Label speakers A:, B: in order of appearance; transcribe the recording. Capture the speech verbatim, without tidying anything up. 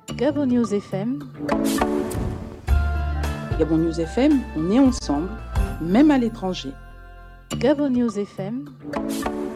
A: Gabon News F M.
B: Gabon News F M, on est ensemble, même à l'étranger.
A: Gabon News F M.